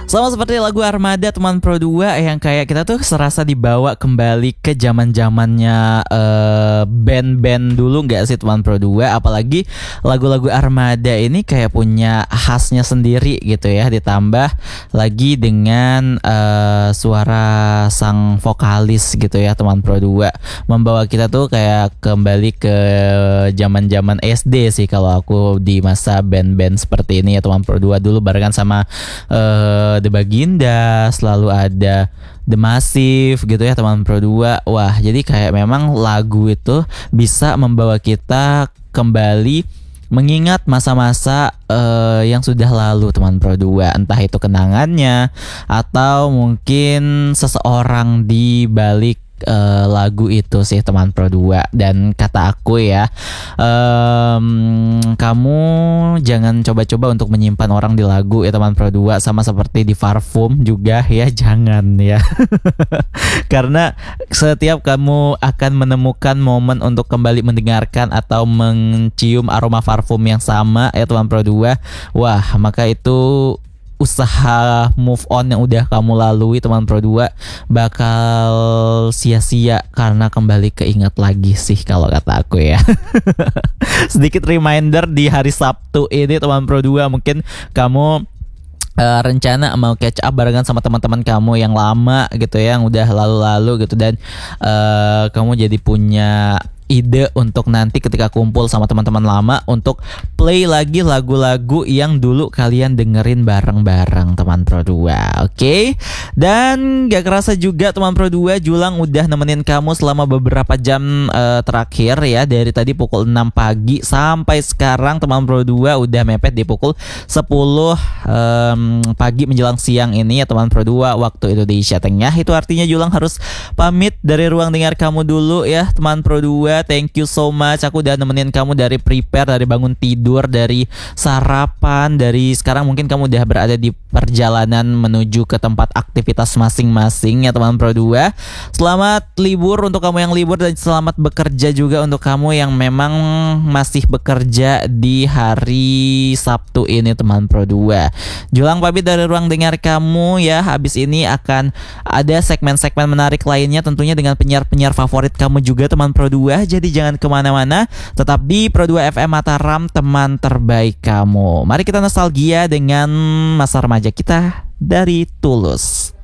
Sama seperti lagu Armada teman Pro 2 yang kayak kita tuh serasa dibawa kembali ke zaman-zamannya band-band dulu nggak sih teman Pro 2. Apalagi lagu-lagu Armada ini kayak punya khasnya sendiri gitu ya. Ditambah lagi dengan suara sang vokalis gitu ya teman Pro 2. Membawa kita tuh kayak kembali ke zaman-zaman SD sih kalau aku di masa band-band seperti ini ya teman Pro 2 dulu barengan sama The Baginda, selalu ada The Massive gitu ya teman Pro 2. Wah, jadi kayak memang lagu itu bisa membawa kita kembali mengingat masa-masa yang sudah lalu teman Pro 2. Entah itu kenangannya atau mungkin seseorang di balik lagu itu sih teman Pro 2. Dan kata aku ya, kamu jangan coba-coba untuk menyimpan orang di lagu ya teman Pro 2. Sama seperti di parfum juga ya, jangan ya. Karena setiap kamu akan menemukan momen untuk kembali mendengarkan atau mencium aroma parfum yang sama ya teman Pro 2, wah maka itu usaha move on yang udah kamu lalui teman Pro 2 bakal sia-sia karena kembali keingat lagi sih kalau kata aku ya. Sedikit reminder di hari Sabtu ini teman Pro 2, mungkin kamu rencana mau catch up barengan sama teman-teman kamu yang lama gitu ya, yang udah lalu-lalu gitu, dan kamu jadi punya ide untuk nanti ketika kumpul sama teman-teman lama untuk play lagi lagu-lagu yang dulu kalian dengerin bareng-bareng teman Pro 2. Oke? Dan gak kerasa juga teman Pro 2, Julang udah nemenin kamu selama beberapa jam terakhir ya. Dari tadi pukul 6 pagi sampai sekarang teman Pro 2 udah mepet di pukul 10 pagi menjelang siang ini ya teman Pro 2 waktu Indonesia Tengah. Itu artinya Julang harus pamit dari ruang dengar kamu dulu ya teman Pro 2. Thank you so much. Aku udah nemenin kamu dari prepare, dari bangun tidur, dari sarapan, dari sekarang mungkin kamu udah berada di perjalanan menuju ke tempat aktivitas masing-masing ya teman Pro 2. Selamat libur untuk kamu yang libur, dan selamat bekerja juga untuk kamu yang memang masih bekerja di hari Sabtu ini teman Pro 2. Julang pamit dari ruang dengar kamu ya. Habis ini akan ada segmen-segmen menarik lainnya tentunya dengan penyiar-penyiar favorit kamu juga teman Pro 2. Jadi jangan kemana-mana, tetap di Pro 2 FM Mataram, teman terbaik kamu. Mari kita nostalgia dengan masa remaja kita dari Tulus.